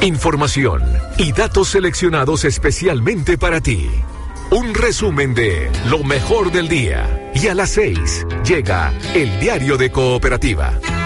Información y datos seleccionados especialmente para ti. Un resumen de lo mejor del día. Y a las 6 llega el Diario de Cooperativa.